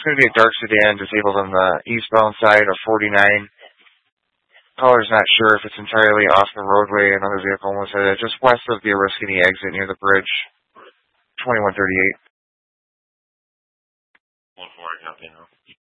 It's going to be a dark sedan disabled on the eastbound side of 49. Caller's not sure if it's entirely off the roadway. Another vehicle was headed just west of the Oriskany exit near the bridge. 2138. 1-4, copy now.